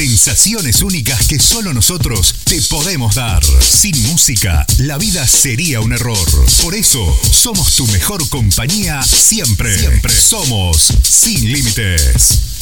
Sensaciones únicas que solo nosotros te podemos dar. Sin música, la vida sería un error. Por eso, somos tu mejor compañía siempre. Siempre somos Sin Límites.